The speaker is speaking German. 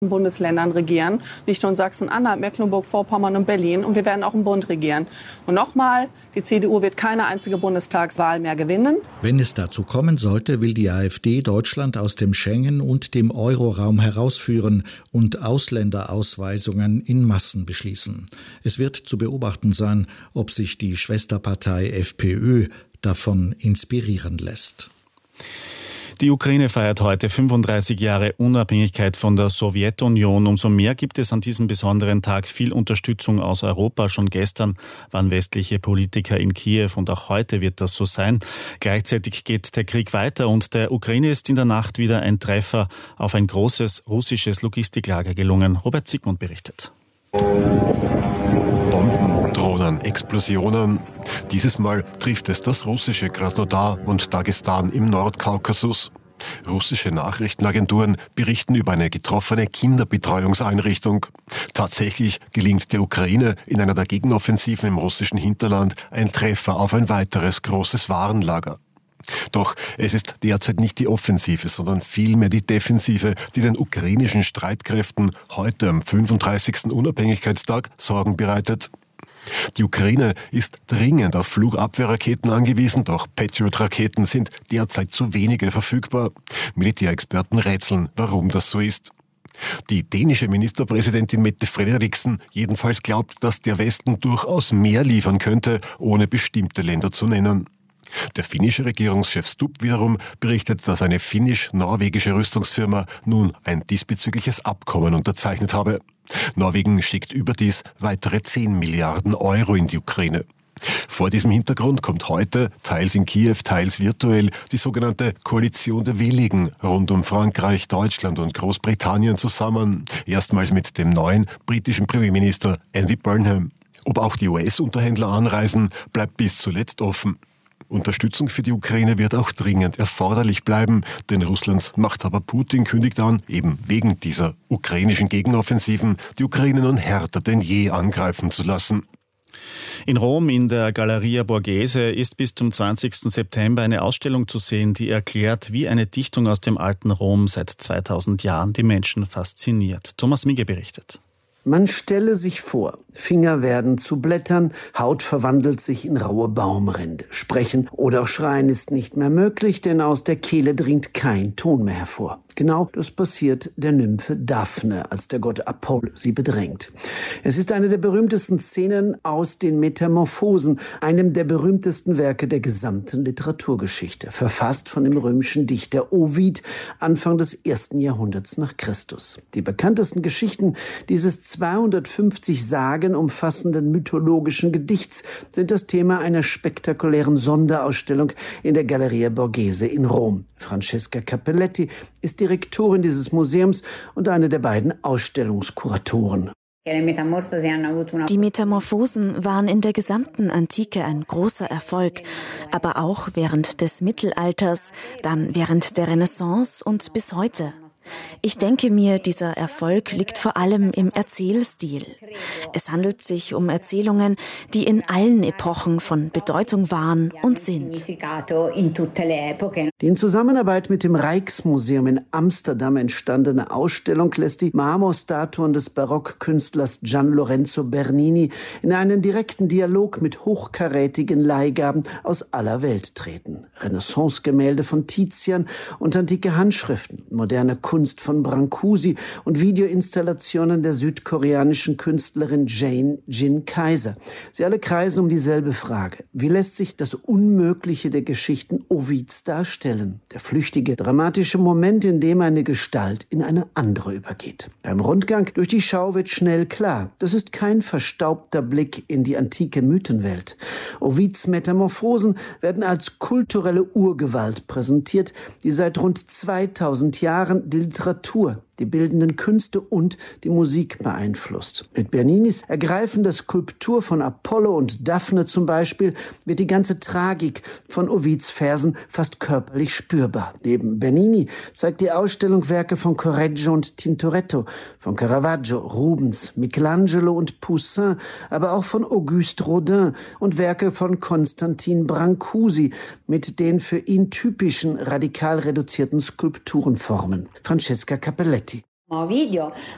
Bundesländern regieren, nicht nur in Sachsen-Anhalt, Mecklenburg-Vorpommern und Berlin. Und wir werden auch im Bund regieren. Und nochmal, die CDU wird keine einzige Bundestagswahl mehr gewinnen. Wenn es dazu kommen sollte, will die AfD Deutschland aus dem Schengen- und dem Euroraum herausführen und Ausländerausweisungen in Massen beschließen. Es wird zu beobachten sein, ob sich die Schwesterpartei FPÖ davon inspirieren lässt. Die Ukraine feiert heute 35 Jahre Unabhängigkeit von der Sowjetunion. Umso mehr gibt es an diesem besonderen Tag viel Unterstützung aus Europa. Schon gestern waren westliche Politiker in Kiew und auch heute wird das so sein. Gleichzeitig geht der Krieg weiter und der Ukraine ist in der Nacht wieder ein Treffer auf ein großes russisches Logistiklager gelungen. Robert Sigmund berichtet. Bomben, Drohnen, Explosionen. Dieses Mal trifft es das russische Krasnodar und Dagestan im Nordkaukasus. Russische Nachrichtenagenturen berichten über eine getroffene Kinderbetreuungseinrichtung. Tatsächlich gelingt der Ukraine in einer der Gegenoffensiven im russischen Hinterland ein Treffer auf ein weiteres großes Warenlager. Doch es ist derzeit nicht die Offensive, sondern vielmehr die Defensive, die den ukrainischen Streitkräften heute am 35. Unabhängigkeitstag Sorgen bereitet. Die Ukraine ist dringend auf Flugabwehrraketen angewiesen, doch Patriot-Raketen sind derzeit zu wenige verfügbar. Militärexperten rätseln, warum das so ist. Die dänische Ministerpräsidentin Mette Frederiksen jedenfalls glaubt, dass der Westen durchaus mehr liefern könnte, ohne bestimmte Länder zu nennen. Der finnische Regierungschef Stubb wiederum berichtet, dass eine finnisch-norwegische Rüstungsfirma nun ein diesbezügliches Abkommen unterzeichnet habe. Norwegen schickt überdies weitere 10 Milliarden Euro in die Ukraine. Vor diesem Hintergrund kommt heute, teils in Kiew, teils virtuell, die sogenannte Koalition der Willigen rund um Frankreich, Deutschland und Großbritannien zusammen. Erstmals mit dem neuen britischen Premierminister Andy Burnham. Ob auch die US-Unterhändler anreisen, bleibt bis zuletzt offen. Unterstützung für die Ukraine wird auch dringend erforderlich bleiben, denn Russlands Machthaber Putin kündigt an, eben wegen dieser ukrainischen Gegenoffensiven die Ukraine nun härter denn je angreifen zu lassen. In Rom in der Galleria Borghese ist bis zum 20. September eine Ausstellung zu sehen, die erklärt, wie eine Dichtung aus dem alten Rom seit 2000 Jahren die Menschen fasziniert. Thomas Migge berichtet. Man stelle sich vor, Finger werden zu Blättern, Haut verwandelt sich in raue Baumrinde. Sprechen oder auch schreien ist nicht mehr möglich, denn aus der Kehle dringt kein Ton mehr hervor. Genau das passiert der Nymphe Daphne, als der Gott Apoll sie bedrängt. Es ist eine der berühmtesten Szenen aus den Metamorphosen, einem der berühmtesten Werke der gesamten Literaturgeschichte, verfasst von dem römischen Dichter Ovid, Anfang des 1. Jahrhunderts nach Christus. Die bekanntesten Geschichten dieses 250 Sagen umfassenden mythologischen Gedichts sind das Thema einer spektakulären Sonderausstellung in der Galleria Borghese in Rom. Francesca Cappelletti ist Direktorin dieses Museums und eine der beiden Ausstellungskuratoren. Die Metamorphosen waren in der gesamten Antike ein großer Erfolg, aber auch während des Mittelalters, dann während der Renaissance und bis heute. Ich denke mir, dieser Erfolg liegt vor allem im Erzählstil. Es handelt sich um Erzählungen, die in allen Epochen von Bedeutung waren und sind. Die in Zusammenarbeit mit dem Rijksmuseum in Amsterdam entstandene Ausstellung lässt die Marmorstatuen des Barockkünstlers Gian Lorenzo Bernini in einen direkten Dialog mit hochkarätigen Leihgaben aus aller Welt treten. Renaissance-Gemälde von Tizian und antike Handschriften, moderne Kunst von Brancusi und Videoinstallationen der südkoreanischen Künstlerin Jane Jin Kaiser. Sie alle kreisen um dieselbe Frage. Wie lässt sich das Unmögliche der Geschichten Ovids darstellen? Der flüchtige, dramatische Moment, in dem eine Gestalt in eine andere übergeht. Beim Rundgang durch die Schau wird schnell klar, das ist kein verstaubter Blick in die antike Mythenwelt. Ovids Metamorphosen werden als kulturelle Urgewalt präsentiert, die seit rund 2000 Jahren die Literatur, die bildenden Künste und die Musik beeinflusst. Mit Berninis ergreifender Skulptur von Apollo und Daphne zum Beispiel wird die ganze Tragik von Ovids Versen fast körperlich spürbar. Neben Bernini zeigt die Ausstellung Werke von Correggio und Tintoretto, von Caravaggio, Rubens, Michelangelo und Poussin, aber auch von Auguste Rodin und Werke von Constantin Brancusi mit den für ihn typischen radikal reduzierten Skulpturenformen. Francesca Cappelletti.